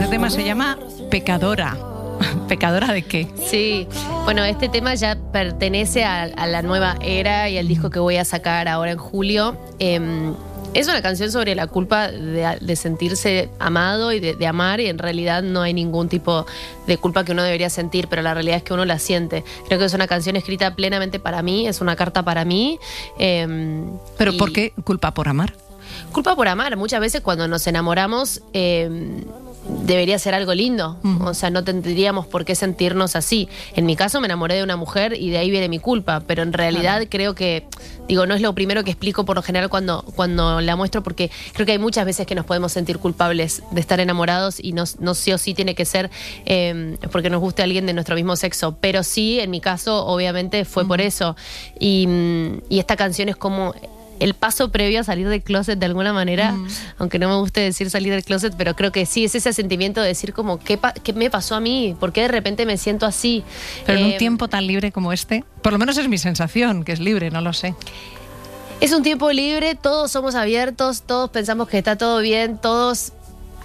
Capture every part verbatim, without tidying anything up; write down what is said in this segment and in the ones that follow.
Este tema se llama Pecadora. ¿Pecadora de qué? Sí, bueno, este tema ya pertenece a, a la nueva era y al disco que voy a sacar ahora en julio. Eh, es una canción sobre la culpa de, de sentirse amado y de, de amar, y en realidad no hay ningún tipo de culpa que uno debería sentir, pero la realidad es que uno la siente. Creo que es una canción escrita plenamente para mí, es una carta para mí. Eh, ¿Pero y... por qué culpa por amar? Culpa por amar. Muchas veces cuando nos enamoramos eh, debería ser algo lindo. Uh-huh. O sea, no tendríamos por qué sentirnos así. En mi caso me enamoré de una mujer y de ahí viene mi culpa, pero en realidad claro. creo que, digo, no es lo primero que explico por lo general cuando, cuando la muestro, porque creo que hay muchas veces que nos podemos sentir culpables de estar enamorados y no, no sí o sí tiene que ser eh, porque nos guste alguien de nuestro mismo sexo, pero sí, en mi caso, obviamente fue uh-huh. por eso. Y, y esta canción es como el paso previo a salir del closet de alguna manera, mm. aunque no me guste decir salir del closet, pero creo que sí, es ese sentimiento de decir como, ¿qué, pa- qué me pasó a mí? ¿Por qué de repente me siento así? Pero en eh, un tiempo tan libre como este, por lo menos es mi sensación, que es libre, no lo sé. Es un tiempo libre, todos somos abiertos, todos pensamos que está todo bien, todos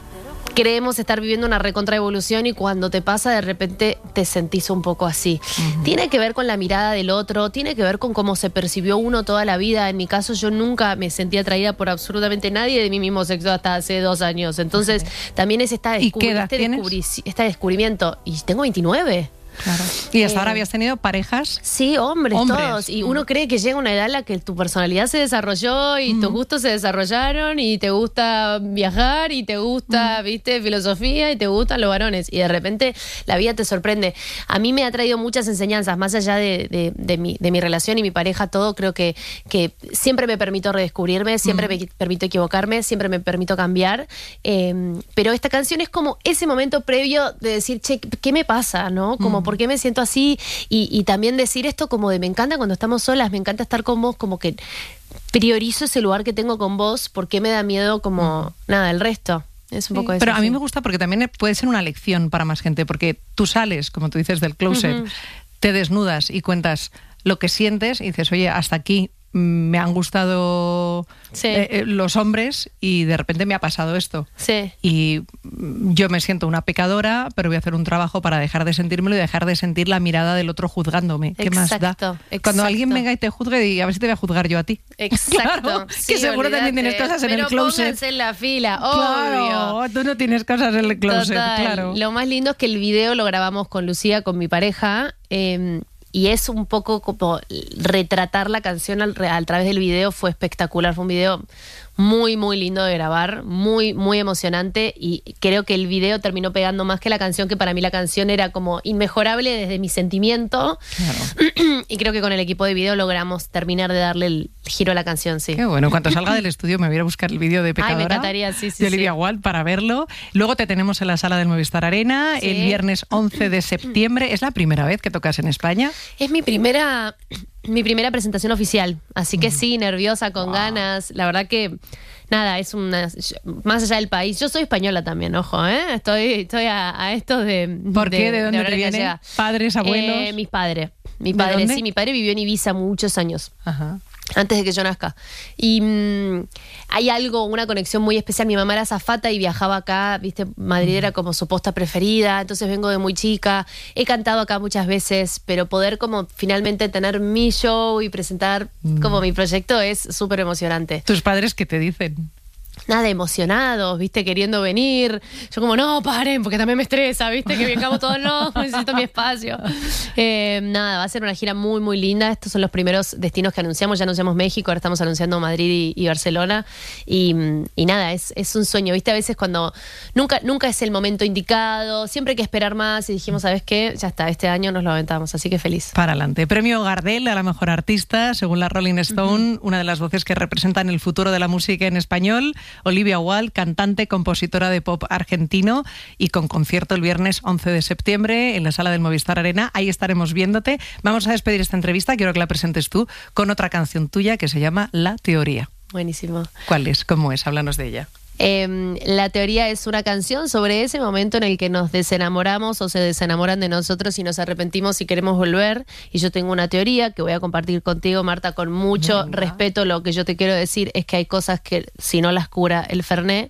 creemos estar viviendo una recontraevolución y cuando te pasa de repente te sentís un poco así. Uh-huh. Tiene que ver con la mirada del otro, tiene que ver con cómo se percibió uno toda la vida. En mi caso yo nunca me sentí atraída por absolutamente nadie de mi mismo sexo hasta hace dos años. Entonces okay. también es esta descubri- ¿Y qué edad este, tienes? descubri- este descubrimiento. Y tengo veintinueve. Claro. ¿Y hasta eh, ahora habías tenido parejas? Sí, hombres, hombres. todos. Y uno cree que llega una edad en la que tu personalidad se desarrolló y mm. tus gustos se desarrollaron y te gusta viajar y te gusta, mm. viste, filosofía y te gustan los varones. Y de repente la vida te sorprende. A mí me ha traído muchas enseñanzas, más allá de, de, de, mi, de mi relación y mi pareja, todo. Creo que, que siempre me permito redescubrirme, siempre mm. me permito equivocarme, siempre me permito cambiar. Eh, pero esta canción es como ese momento previo de decir, che, ¿qué me pasa? ¿No? Como por qué me siento así, y, y también decir esto como de me encanta cuando estamos solas, me encanta estar con vos, como que priorizo ese lugar que tengo con vos, porque me da miedo como uh-huh. nada, el resto. Es un sí, poco eso. Pero a mí sí. me gusta porque también puede ser una lección para más gente, porque tú sales, como tú dices, del closet, uh-huh. te desnudas y cuentas lo que sientes y dices, oye, hasta aquí me han gustado sí. eh, los hombres y de repente me ha pasado esto. Sí. Y yo me siento una pecadora, pero voy a hacer un trabajo para dejar de sentírmelo y dejar de sentir la mirada del otro juzgándome. ¿Qué exacto, más da? Exacto. Cuando alguien venga y te juzgue, y a ver si te voy a juzgar yo a ti. Exacto. Claro, sí, que seguro olvídate. también tienes cosas en pero el closet. Pónganse en la fila, claro, obvio. Tú no tienes cosas en el closet, Total. claro. Lo más lindo es que el video lo grabamos con Lucía, con mi pareja, eh, y es un poco como retratar la canción al, a través del video. Fue espectacular, fue un video muy, muy lindo de grabar, muy, muy emocionante, y creo que el video terminó pegando más que la canción, que para mí la canción era como inmejorable desde mi sentimiento. Claro. Y creo que con el equipo de video logramos terminar de darle el giro a la canción, sí. Qué bueno, cuando salga del estudio me voy a buscar el vídeo de Pecadora. Ay, me encantaría, sí, sí, de Olivia sí. Wilde para verlo. Luego te tenemos en la sala del Movistar Arena sí. el viernes once de septiembre. ¿Es la primera vez que tocas en España? Es mi primera... Mi primera presentación oficial, así que sí, nerviosa, con wow. ganas. La verdad que, nada, es una... Más allá del país, yo soy española también, ojo, ¿eh? Estoy, estoy a, a estos de... ¿Por de, qué? ¿De dónde de te vienen? ¿Padres, abuelos? Eh, mis padres. Mi padre, dónde? sí, mi padre vivió en Ibiza muchos años. Ajá. Antes de que yo nazca. Y mmm, hay algo, una conexión muy especial. Mi mamá era azafata y viajaba acá, viste, Madrid era como su posta preferida, entonces vengo de muy chica. He cantado acá muchas veces, pero poder como finalmente tener mi show y presentar mm. como mi proyecto es súper emocionante. ¿Tus padres qué te dicen? Nada, emocionados, viste, queriendo venir. Yo como, no, paren, porque también me estresa, viste, que vengamos todos, no, necesito mi espacio. Eh, nada, va a ser una gira muy, muy linda. Estos son los primeros destinos que anunciamos. Ya anunciamos México, ahora estamos anunciando Madrid y, y Barcelona. Y, y nada, es, es un sueño, viste, a veces cuando nunca, nunca es el momento indicado, siempre hay que esperar más, y dijimos, ¿sabes qué? Ya está, este año nos lo aventamos, así que feliz. Para adelante. Premio Gardel a la mejor artista, según la Rolling Stone, uh-huh. una de las voces que representan el futuro de la música en español. Olivia Wilde, cantante, compositora de pop argentino, y con concierto el viernes once de septiembre en la sala del Movistar Arena. Ahí estaremos viéndote. Vamos a despedir esta entrevista, quiero que la presentes tú, con otra canción tuya que se llama La Teoría. Buenísimo. ¿Cuál es? ¿Cómo es? Háblanos de ella. Eh, La Teoría es una canción sobre ese momento en el que nos desenamoramos o se desenamoran de nosotros y nos arrepentimos y queremos volver. Y yo tengo una teoría que voy a compartir contigo, Marta, con mucho Venga. respeto. Lo que yo te quiero decir es que hay cosas que si no las cura el Fernet,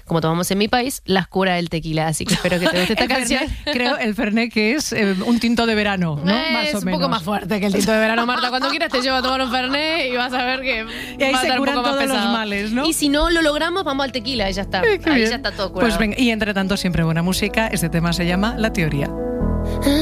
como tomamos en mi país, las cura el tequila. Así que espero que te guste esta el canción. Fernet, creo el Fernet que es eh, un tinto de verano, ¿no? Eh, más es o un menos. poco más fuerte que el tinto de verano, Marta. Cuando quieras te llevo a tomar un Fernet y vas a ver que y ahí va a se estar un curan poco más todos pesado. los males, ¿no? Y si no lo logramos, vamos al tequila y ya está. Eh, ahí bien. ya está todo curado. Pues venga, y entre tanto siempre buena música. Este tema se llama La Teoría.